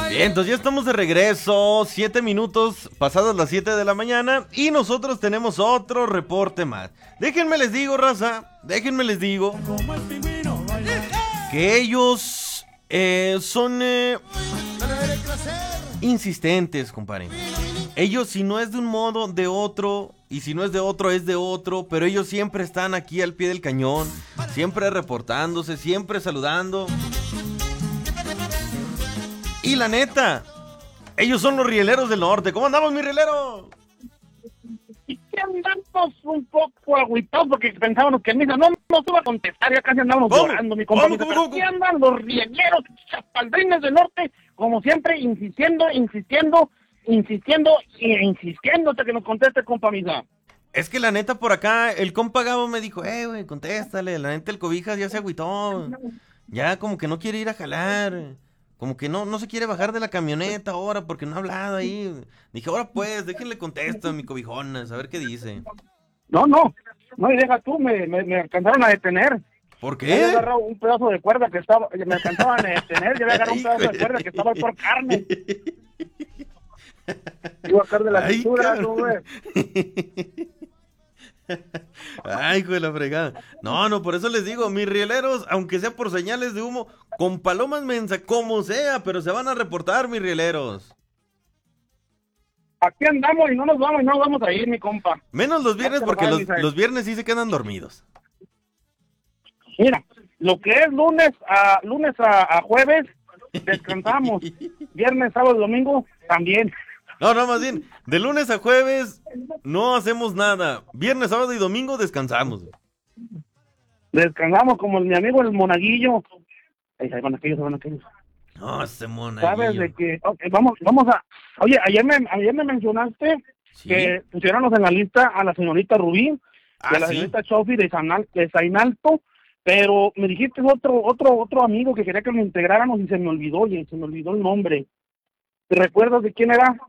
Bien, entonces ya estamos de regreso, 7 minutos pasadas las 7 de la mañana y nosotros tenemos otro reporte más. Déjenme les digo, raza, déjenme les digo que ellos son insistentes, compadre. Ellos si no es de un modo, de otro, y si no es de otro, es de otro, pero ellos siempre están aquí al pie del cañón, siempre reportándose, siempre saludando. Y la neta, ellos son los rieleros del norte. ¿Cómo andamos, mi rielero? Y que andamos un poco agüitados porque pensábamos que Misa no nos iba a contestar, ya casi andábamos llorando, mi compa. Aquí andan los rieleros chapaldrines del norte, como siempre, insistiendo hasta que nos conteste, compa Misa. Es que la neta por acá, el compa Gabo me dijo, güey, contéstale, la neta el Cobijas ya se agüitó. Ya como que no quiere ir a jalar. Como que no se quiere bajar de la camioneta ahora porque no ha hablado ahí. Dije, ahora pues, déjenle contesto a mi cobijona, a ver qué dice. No, y deja tú, me alcanzaron a detener. ¿Por qué? Yo había agarrado un pedazo de cuerda que estaba, me alcanzaban a detener, yo había agarrado un pedazo de cuerda que estaba por carne. Iba a caer de la cintura, ¿no, güey? Ay, hijo de la fregada. No, por eso les digo, mis rieleros, aunque sea por señales de humo, con palomas mensa, como sea, pero se van a reportar, mis rieleros. Aquí andamos y no nos vamos a ir, mi compa. Menos los viernes, porque los viernes sí se quedan dormidos. Mira, lo que es lunes a jueves, descansamos. Viernes, sábado y domingo, también. No, más bien, de lunes a jueves no hacemos nada. Viernes, sábado y domingo descansamos. Descansamos como mi amigo el Monaguillo. Ahí van aquellos. No, ese Monaguillo. Sabes de que, okay, vamos a... Oye, ayer me mencionaste, ¿sí?, que pusiéramos en la lista a la señorita Rubí, y a la señorita Chofi de Sainalto, pero me dijiste otro amigo que quería que lo integráramos y se me olvidó el nombre. ¿Te recuerdas de quién era?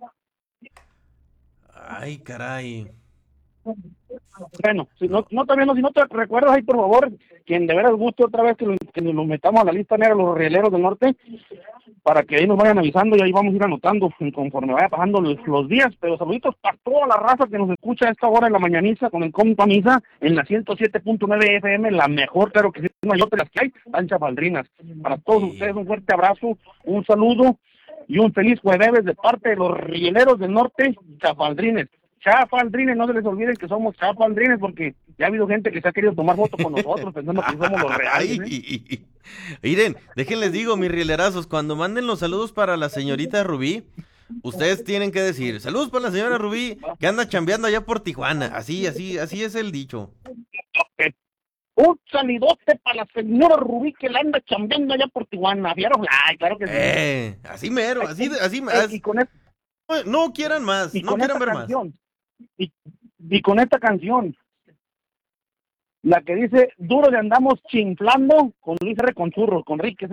Ay, caray. Bueno, si no te recuerdas, ahí por favor, quien de veras guste otra vez que nos metamos a la lista negra los rieleros del norte, para que ahí nos vayan avisando y ahí vamos a ir anotando conforme vaya pasando los días. Pero saluditos para toda la raza que nos escucha a esta hora en la mañaniza con el compa Misa en la 107.9 FM, la mejor, claro que sí, mayor de las que hay, tan chapaldrinas. Para todos ustedes un fuerte abrazo, un saludo y un feliz jueves de parte de los rieleros del norte, chapaldrines. Chapaldrines, no se les olviden que somos chapaldrines, porque ya ha habido gente que se ha querido tomar fotos con nosotros pensando que somos los reales. Miren, déjenles digo, mis rielerazos, cuando manden los saludos para la señorita Rubí, ustedes tienen que decir, saludos para la señora Rubí, que anda chambeando allá por Tijuana. Así es el dicho. Okay. Un saludote para la señora Rubí que la anda chambeando allá por Tijuana. ¿Vieron? Ay, claro que sí. Así mero, así. Y con esto, no quieran más, no quieran ver canción, más. Y con esta canción, la que dice, duro le andamos chinflando con Luis R. con churros, con Ríquez,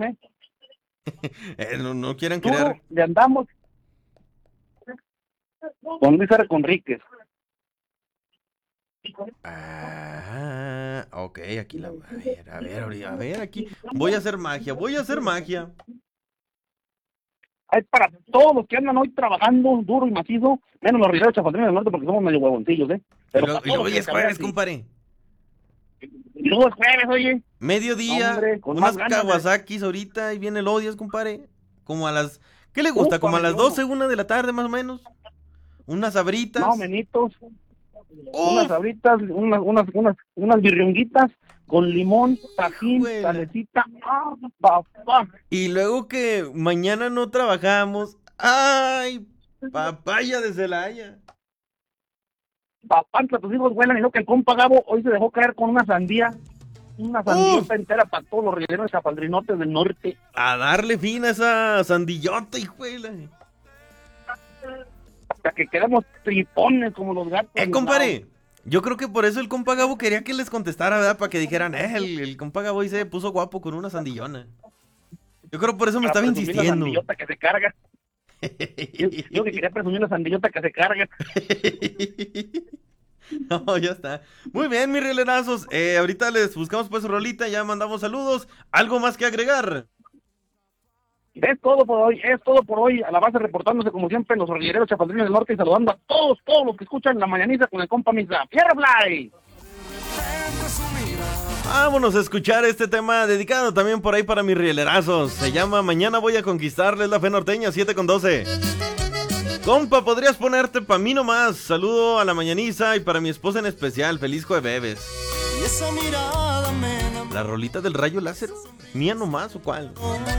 no quieran duro creer. le andamos con Luis R. Conríquez. Ok, aquí a ver, aquí. Voy a hacer magia. Hay para todos los que andan hoy trabajando duro y macizo, menos los rieleros chapaldrines del norte porque somos medio huevoncillos, Pero hoy es jueves, compadre. Y luego es jueves, oye. Mediodía, hombre, con unas Kawasakis ahorita y viene el Odias, compadre. Como a las... ¿Qué le gusta? Como a las 12, 1 de la tarde más o menos. Unas sabritas. No, menitos. Unas sabritas, unas birrionguitas con limón, tajín, salecita. ¡Ah, papá! Y luego que mañana no trabajamos. ¡Ay! Papaya de Celaya. Papantla, tus hijos vuelan y lo que el compa Gabo hoy se dejó caer con una sandía. Una sandillota entera para todos los rieleros chapaldrinotes del norte. A darle fin a esa sandillota, hijuela. Hasta que quedamos tripones como los gatos. Compadre, yo creo que por eso el compa Gabo quería que les contestara, ¿verdad? Para que dijeran, el compa Gabo ahí se puso guapo con una sandillona. Yo creo por eso me estaba insistiendo. La sandillota que se carga. Yo que quería presumir la sandillota que se carga. No, ya está. Muy bien, mis rielerazos. Ahorita les buscamos pues rolita, ya mandamos saludos. ¿Algo más que agregar? Es todo por hoy, a la base reportándose como siempre en los orilleros chapandrinos del norte y saludando a todos los que escuchan la mañaniza con el compa Misa. ¡Fierro Fly! Vámonos a escuchar este tema dedicado también por ahí para mis rielerazos. Se llama Mañana voy a conquistarles la fe norteña, 7:12. Compa, ¿podrías ponerte pa' mí nomás? Saludo a la mañaniza y para mi esposa en especial. Feliz jueves. Y esa mirada me ¿La rolita del rayo láser? ¿Mía nomás o cuál? enamoró.